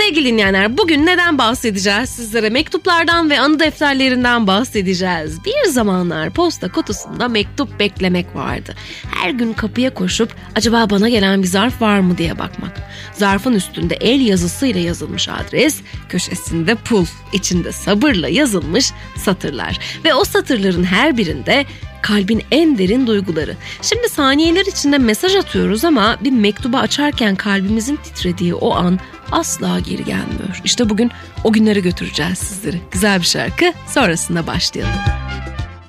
Sevgili dinleyenler, bugün neden bahsedeceğiz sizlere? Mektuplardan ve anı defterlerinden bahsedeceğiz. Bir zamanlar posta kutusunda mektup beklemek vardı. Her gün kapıya koşup acaba bana gelen bir zarf var mı diye bakmak. Zarfın üstünde el yazısıyla yazılmış adres, köşesinde pul, içinde sabırla yazılmış satırlar. Ve o satırların her birinde kalbin en derin duyguları. Şimdi saniyeler içinde mesaj atıyoruz ama bir mektubu açarken kalbimizin titrediği o an asla geri gelmiyor. İşte bugün o günlere götüreceğiz sizleri. Güzel bir şarkı, sonrasında başlayalım.